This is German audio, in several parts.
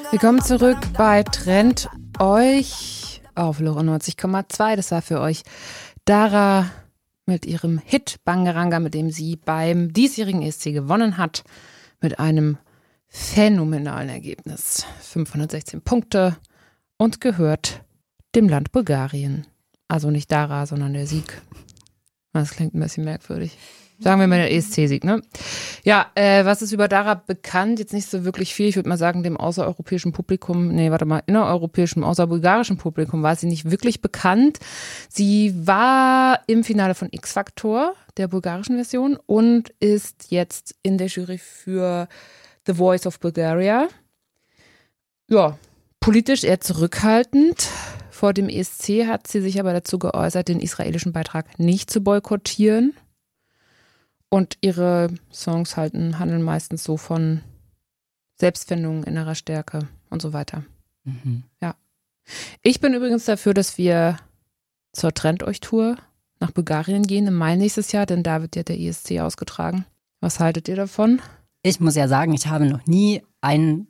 Willkommen zurück bei Trennt euch auf Lore 90,2. Das war für euch Dara mit ihrem Hit Bangaranga, mit dem sie beim diesjährigen ESC gewonnen hat, mit einem phänomenalen Ergebnis. 516 Punkte und gehört dem Land Bulgarien. Also nicht Dara, sondern der Sieg. Das klingt ein bisschen merkwürdig. Sagen wir mal der ESC-Sieg, ne? Ja, was ist über Dara bekannt? Jetzt nicht so wirklich viel. Ich würde mal sagen, dem außereuropäischen Publikum, innereuropäischen, außerbulgarischen Publikum war sie nicht wirklich bekannt. Sie war im Finale von X-Factor, der bulgarischen Version, und ist jetzt in der Jury für The Voice of Bulgaria. Ja, politisch eher zurückhaltend. Vor dem ESC hat sie sich aber dazu geäußert, den israelischen Beitrag nicht zu boykottieren. Und ihre Songs handeln meistens so von Selbstfindung, innerer Stärke und so weiter. Mhm. Ja. Ich bin übrigens dafür, dass wir zur Trennt euch Tour nach Bulgarien gehen im Mai nächstes Jahr, denn da wird ja der ESC ausgetragen. Was haltet ihr davon? Ich muss ja sagen, ich habe noch nie einen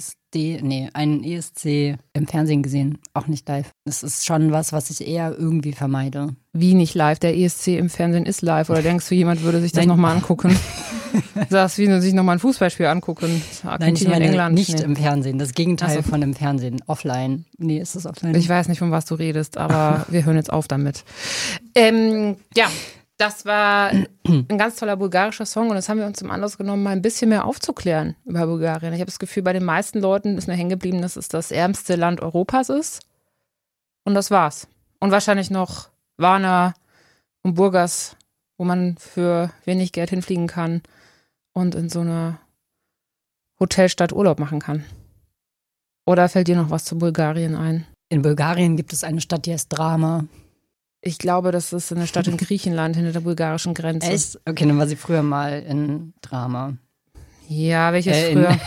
ESC im Fernsehen gesehen, auch nicht live. Das ist schon was ich eher irgendwie vermeide. Wie nicht live? Der ESC im Fernsehen ist live. Oder denkst du, jemand würde sich das nochmal angucken? Sagst, wie sich nochmal ein Fußballspiel angucken? Nein, ich meine England. Nicht im Fernsehen. Das Gegenteil von dem Fernsehen. Offline. Nee, ist das offline? Ich weiß nicht, von was du redest, aber wir hören jetzt auf damit. Ja. Das war ein ganz toller bulgarischer Song und das haben wir uns zum Anlass genommen, mal ein bisschen mehr aufzuklären über Bulgarien. Ich habe das Gefühl, bei den meisten Leuten ist mir hängen geblieben, dass es das ärmste Land Europas ist. Und das war's. Und wahrscheinlich noch Varna und Burgas, wo man für wenig Geld hinfliegen kann und in so einer Hotelstadt Urlaub machen kann. Oder fällt dir noch was zu Bulgarien ein? In Bulgarien gibt es eine Stadt, die heißt Drama. Ich glaube, das ist eine Stadt in Griechenland, hinter der bulgarischen Grenze. Echt? Okay, dann war sie früher mal in Drama. Ja, welches früher?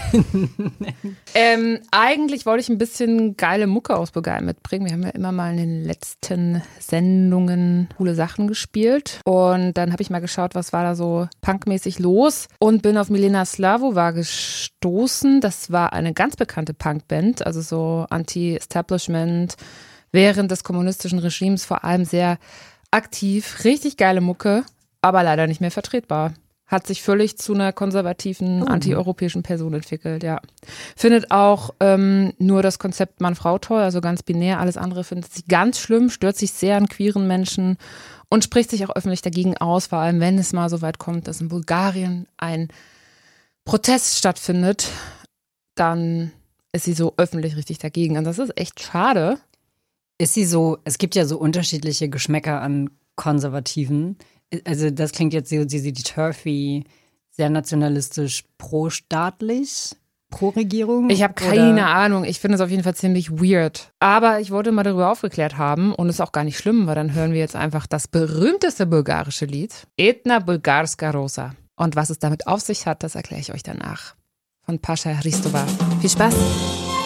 Eigentlich wollte ich ein bisschen geile Mucke aus Bulgarien mitbringen. Wir haben ja immer mal in den letzten Sendungen coole Sachen gespielt. Und dann habe ich mal geschaut, was war da so punkmäßig los. Und bin auf Milena Slavova gestoßen. Das war eine ganz bekannte Punkband, also so Anti-Establishment, während des kommunistischen Regimes vor allem sehr aktiv, richtig geile Mucke, aber leider nicht mehr vertretbar. Hat sich völlig zu einer konservativen, anti-europäischen Person entwickelt, ja. Findet auch nur das Konzept Mann-Frau toll, also ganz binär. Alles andere findet sie ganz schlimm, stört sich sehr an queeren Menschen und spricht sich auch öffentlich dagegen aus, vor allem wenn es mal so weit kommt, dass in Bulgarien ein Protest stattfindet, dann ist sie so öffentlich richtig dagegen. Und das ist echt schade. Ist sie so, es gibt ja so unterschiedliche Geschmäcker an Konservativen. Also das klingt jetzt so, die turfy, sehr nationalistisch, pro-staatlich, pro-Regierung? Ich habe keine Ahnung. Ich finde es auf jeden Fall ziemlich weird. Aber ich wollte mal darüber aufgeklärt haben und es ist auch gar nicht schlimm, weil dann hören wir jetzt einfach das berühmteste bulgarische Lied, Etna Bulgarska Rosa. Und was es damit auf sich hat, das erkläre ich euch danach. Von Pasha Hristova. Viel Spaß!